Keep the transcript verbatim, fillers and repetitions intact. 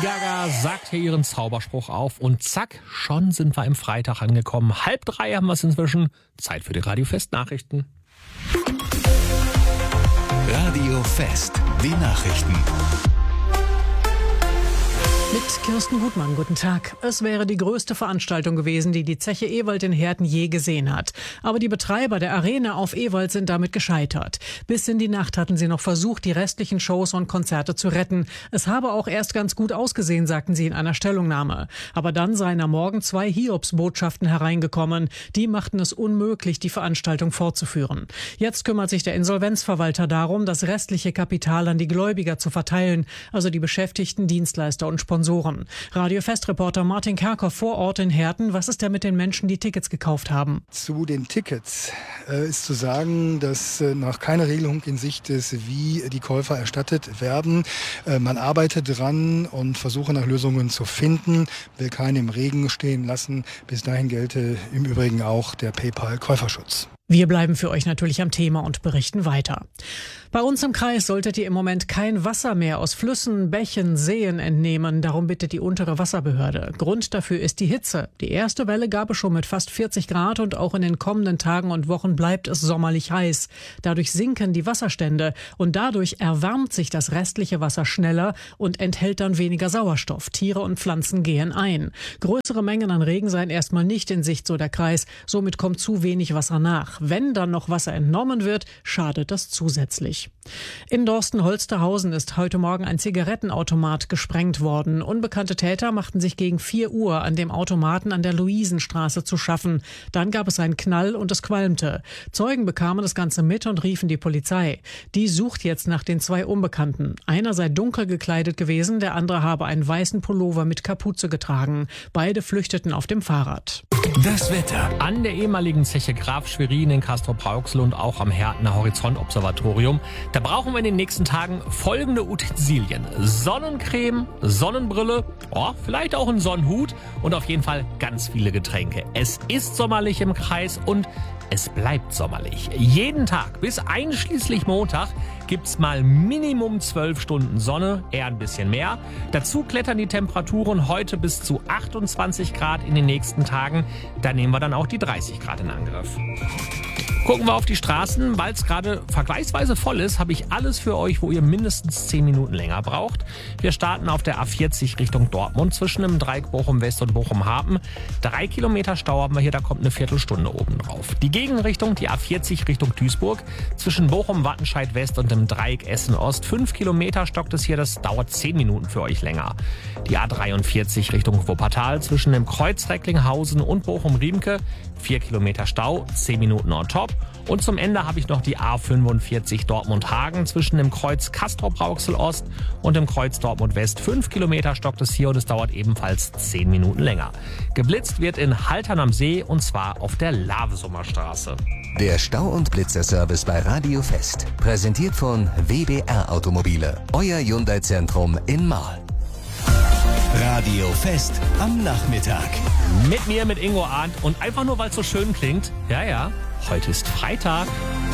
Gaga sagt hier ihren Zauberspruch auf und zack, schon sind wir im Freitag angekommen. Halb drei haben wir es inzwischen. Zeit für die Radio Fest Nachrichten. Radio Fest, die Nachrichten. Mit Kirsten Gutmann, guten Tag. Es wäre die größte Veranstaltung gewesen, die die Zeche Ewald in Herten je gesehen hat. Aber die Betreiber der Arena auf Ewald sind damit gescheitert. Bis in die Nacht hatten sie noch versucht, die restlichen Shows und Konzerte zu retten. Es habe auch erst ganz gut ausgesehen, sagten sie in einer Stellungnahme. Aber dann seien am Morgen zwei Hiobsbotschaften hereingekommen. Die machten es unmöglich, die Veranstaltung fortzuführen. Jetzt kümmert sich der Insolvenzverwalter darum, das restliche Kapital an die Gläubiger zu verteilen, also die Beschäftigten, Dienstleister und Sponsoren. Radio Fest-Reporter Martin Kerkhoff vor Ort in Herten. Was ist denn mit den Menschen, die Tickets gekauft haben? Zu den Tickets äh, ist zu sagen, dass äh, noch keine Regelung in Sicht ist, wie die Käufer erstattet werden. Äh, man arbeitet dran und versuche nach Lösungen zu finden, will keinen im Regen stehen lassen. Bis dahin gelte im Übrigen auch der PayPal-Käuferschutz. Wir bleiben für euch natürlich am Thema und berichten weiter. Bei uns im Kreis solltet ihr im Moment kein Wasser mehr aus Flüssen, Bächen, Seen entnehmen. Darum bittet die untere Wasserbehörde. Grund dafür ist die Hitze. Die erste Welle gab es schon mit fast vierzig Grad und auch in den kommenden Tagen und Wochen bleibt es sommerlich heiß. Dadurch sinken die Wasserstände und dadurch erwärmt sich das restliche Wasser schneller und enthält dann weniger Sauerstoff. Tiere und Pflanzen gehen ein. Größere Mengen an Regen seien erstmal nicht in Sicht, so der Kreis. Somit kommt zu wenig Wasser nach. Wenn dann noch Wasser entnommen wird, schadet das zusätzlich. In Dorsten-Holsterhausen ist heute Morgen ein Zigarettenautomat gesprengt worden. Unbekannte Täter machten sich gegen vier Uhr an dem Automaten an der Luisenstraße zu schaffen. Dann gab es einen Knall und es qualmte. Zeugen bekamen das Ganze mit und riefen die Polizei. Die sucht jetzt nach den zwei Unbekannten. Einer sei dunkel gekleidet gewesen, der andere habe einen weißen Pullover mit Kapuze getragen. Beide flüchteten auf dem Fahrrad. Das Wetter. An der ehemaligen Zeche Graf Schwerin in Castrop-Rauxel und auch am Hertener Horizontobservatorium. Da brauchen wir in den nächsten Tagen folgende Utensilien. Sonnencreme, Sonnenbrille, oh, vielleicht auch einen Sonnenhut und auf jeden Fall ganz viele Getränke. Es ist sommerlich im Kreis und es bleibt sommerlich. Jeden Tag bis einschließlich Montag gibt's mal Minimum zwölf Stunden Sonne, eher ein bisschen mehr. Dazu klettern die Temperaturen heute bis zu achtundzwanzig Grad in den nächsten Tagen. Da nehmen wir dann auch die dreißig Grad in Angriff. Gucken wir auf die Straßen. Weil es gerade vergleichsweise voll ist, habe ich alles für euch, wo ihr mindestens zehn Minuten länger braucht. Wir starten auf der A vierzig Richtung Dortmund zwischen dem Dreieck Bochum-West und Bochum-Hafen. Drei Kilometer Stau haben wir hier, da kommt eine Viertelstunde oben drauf. Die Gegenrichtung, die A vierzig Richtung Duisburg zwischen Bochum-Wattenscheid-West und dem Dreieck Essen-Ost. Fünf Kilometer stockt es hier, das dauert zehn Minuten für euch länger. Die A dreiundvierzig Richtung Wuppertal zwischen dem Kreuz Recklinghausen und Bochum-Riemke. Vier Kilometer Stau, zehn Minuten on top. Und zum Ende habe ich noch die A fünfundvierzig Dortmund-Hagen zwischen dem Kreuz Castrop-Rauxel-Ost und dem Kreuz Dortmund-West. Fünf Kilometer stockt es hier und es dauert ebenfalls zehn Minuten länger. Geblitzt wird in Haltern am See und zwar auf der Lavesummer Straße. Der Stau- und Blitzerservice bei Radio Fest. Präsentiert von W B R Automobile. Euer Hyundai-Zentrum in Marl. Radio Fest am Nachmittag. Mit mir, mit Ingo Arndt und einfach nur, weil es so schön klingt. Ja, ja, heute ist Freitag.